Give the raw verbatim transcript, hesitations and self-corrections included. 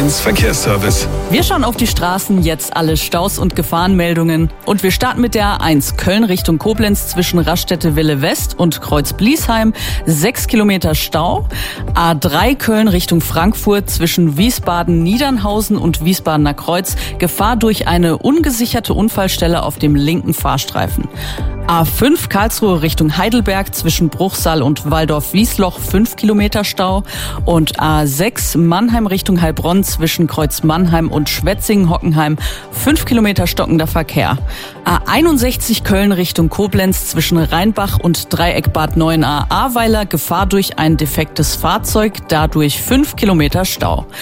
eins Verkehrsservice. Wir schauen auf die Straßen, jetzt alle Staus und Gefahrenmeldungen. Und wir starten mit der A eins Köln Richtung Koblenz zwischen Raststätte-Wille West und Kreuz-Bliesheim. Sechs Kilometer Stau. A drei Köln Richtung Frankfurt zwischen Wiesbaden-Niedernhausen und Wiesbadener Kreuz. Gefahr durch eine ungesicherte Unfallstelle auf dem linken Fahrstreifen. A fünf Karlsruhe Richtung Heidelberg zwischen Bruchsal und Waldorf-Wiesloch fünf Kilometer Stau und A sechs Mannheim Richtung Heilbronn zwischen Kreuz Mannheim und Schwetzingen-Hockenheim fünf Kilometer stockender Verkehr. A einundsechzig Köln Richtung Koblenz zwischen Rheinbach und Dreieck Bad Neuenahr-Ahrweiler Gefahr durch ein defektes Fahrzeug, dadurch fünf Kilometer Stau.